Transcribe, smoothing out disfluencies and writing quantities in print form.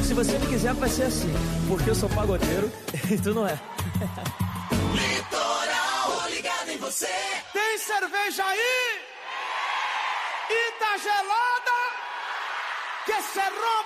Se você me quiser, vai ser assim, porque eu sou pagodeiro e tu não é. Litoral, ligado em você. Tem cerveja aí? E tá gelada? Que cê rompe.